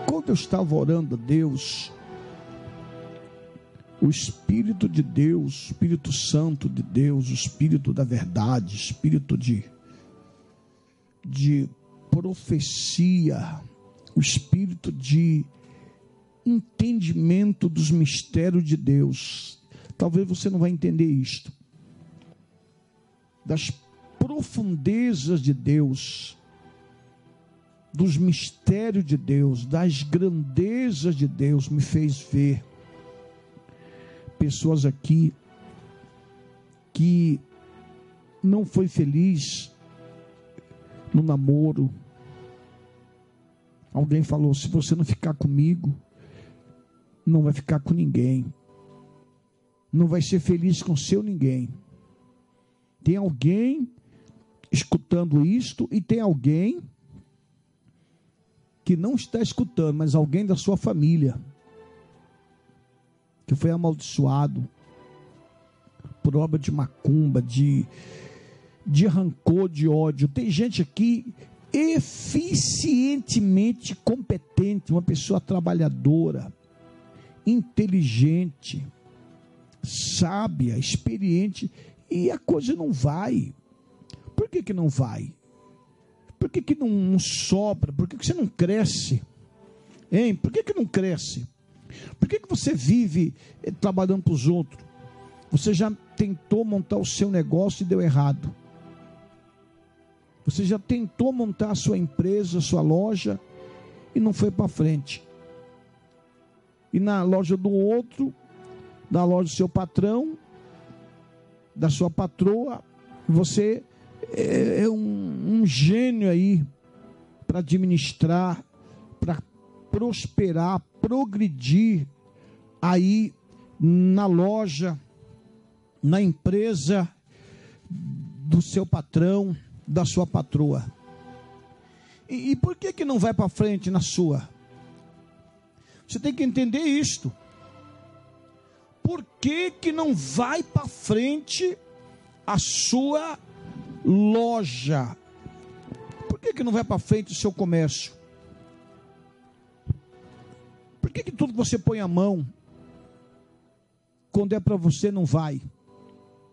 quando eu estava orando a Deus, o Espírito de Deus, o Espírito Santo de Deus, o Espírito da verdade, Espírito de profecia, o Espírito de entendimento dos mistérios de Deus. Talvez você não vai entender isto. Das profundezas de Deus, dos mistérios de Deus, das grandezas de Deus, me fez ver pessoas aqui que não foi feliz no namoro. Alguém falou: se você não ficar comigo, não vai ficar com ninguém, não vai ser feliz com seu ninguém. Tem alguém escutando isto e tem alguém que não está escutando, mas alguém da sua família que foi amaldiçoado por obra de macumba, de rancor, de ódio. Tem gente aqui eficientemente competente, uma pessoa trabalhadora, inteligente, sábia, experiente, e a coisa não vai. Por que não vai? Por que não sobra? Por que você não cresce? Hein? Por que não cresce? Por que você vive trabalhando para os outros? Você já tentou montar o seu negócio e deu errado. Você já tentou montar a sua empresa, a sua loja, e não foi para frente. E na loja do outro, na loja do seu patrão, da sua patroa, você é um gênio aí para administrar, para prosperar, progredir aí na loja, na empresa do seu patrão, da sua patroa. E por que não vai para frente na sua? Você tem que entender isto. Por que não vai para frente a sua loja? Por que não vai para frente o seu comércio? Por que tudo que você põe a mão, quando é para você, não vai?